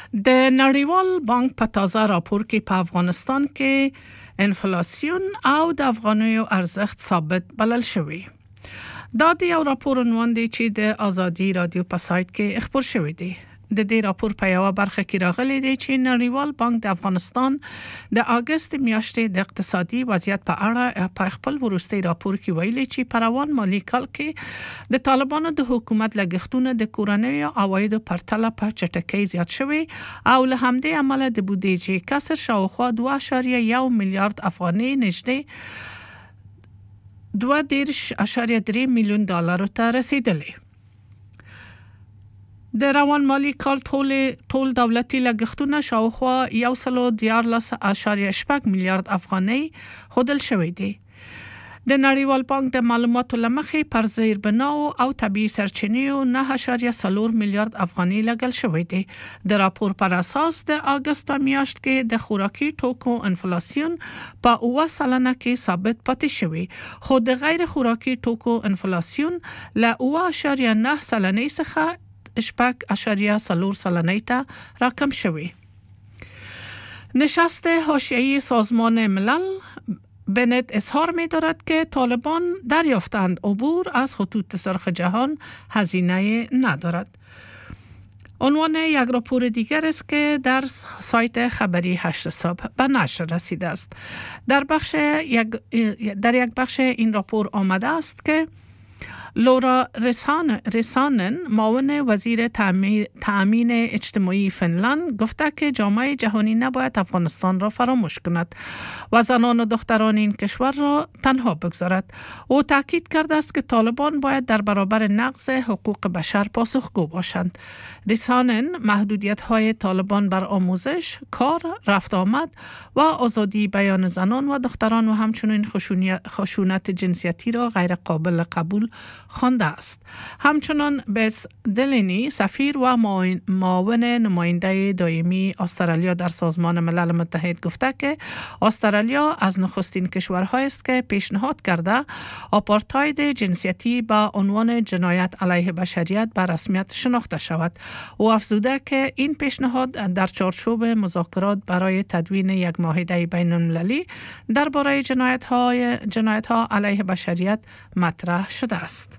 د نړیوال بانک په تازه راپور کې په افغانستان کې انفلاسیون او د افغانیو ارزښت ثابت بلل شوی. دا د یو راپور عنوان دی چې د آزادي رادیو په سایت کې خپور شوی دی. د دې راپور په یو برخه کې راغلی دی چې نړیوال بانک د افغانستان د اگست میاشتې د اقتصادي وضعیت په اړه په خپل وروستي راپور کې ویلي چې په روان مالي کال کې د طالبانو د حکومت لګښتونه د کورنیو عوایدو پرتله په چټکۍ زیات شوي او له همدې امله د بودیجې کسر شاوخوا 2.1 میلیارډ افغانۍ نږدې 2.3 میلیون ډالر ته رسیدلی. د روان مالی کال ټول دولتي لګښتونه شاوخوا 114.8 میلیارډ افغانۍ ښودل شوی دی. د نړیوال بانک د معلوماتو لمخې پر زیربناو او طبیعي سرچینو 9.4 میلیارډ افغانۍ لګل شوی دی. د راپور پر اساس د اگست په میاشت کې د خوراکي توکو انفلاسیون په 8% کې ثابت پاتې شوی، خو د غیر خوراکي توکو انفلاسیون له 8.9% څخه 8.4% ته راکم شوی. نشست حاشیه‌ای سازمان ملل بنت اظهار می دارد که طالبان دریافتند عبور از خطوط سرخ جهان هزینه ندارد. عنوان یک راپور دیگر است که در سایت خبری 8 صبح به نشر رسیده است. در یک بخش این راپور آمده است که لورا ریسانن معاون وزیر تأمین اجتماعی فنلند گفته که جامعه جهانی نباید افغانستان را فراموش کند و زنان و دختران این کشور را تنها بگذارد. او تاکید کرده است که طالبان باید در برابر نقض حقوق بشر پاسخگو باشند. ریسانن محدودیت‌های طالبان بر آموزش، کار، رفت آمد و آزادی بیان زنان و دختران و همچنین خشونت جنسیتی را غیر قابل قبول خوانده است. همچنان بس دلینی سفیر و معاون نماینده دائمی استرالیا در سازمان ملل متحد گفته که استرالیا از نخستین کشورهایی است که پیشنهاد کرده آپارتاید جنسیتی به عنوان جنایت علیه بشریت به رسمیت شناخته شود. او افزوده که این پیشنهاد در چارچوب مذاکرات برای تدوین یک معاهده بین المللی درباره جنایت‌ها علیه بشریت مطرح شده است.